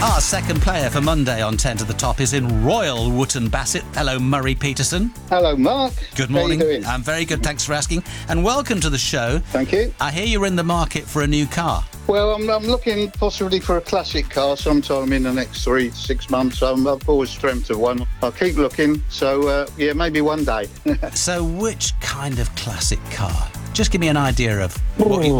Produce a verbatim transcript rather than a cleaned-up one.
Our second player for Monday on ten to the Top is in Royal Wootton Bassett. Hello, Murray Peterson. Hello, Mark. Good morning. How are you doing? I'm very good, thanks for asking. And welcome to the show. Thank you. I hear you're in the market for a new car. Well, I'm, I'm looking possibly for a classic car sometime in the next three, six months. Um, I've always dreamt of one. I'll keep looking. So, uh, yeah, maybe one day. So which kind of classic car? Just give me an idea of what, you,